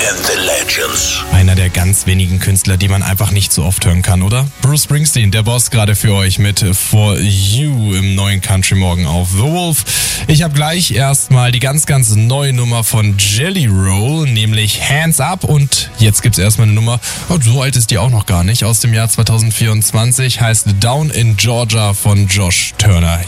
and the Legends. Einer der ganz wenigen Künstler, die man einfach nicht so oft hören kann, oder? Bruce Springsteen, der Boss, gerade für euch mit For You im neuen Country Morgen auf The Wolf. Ich habe gleich erstmal die ganz neue Nummer von Jelly Roll, nämlich Hands Up. Und jetzt gibt's erstmal eine Nummer, so alt ist die auch noch gar nicht, aus dem Jahr 2024, heißt Down in Georgia von Josh Turner.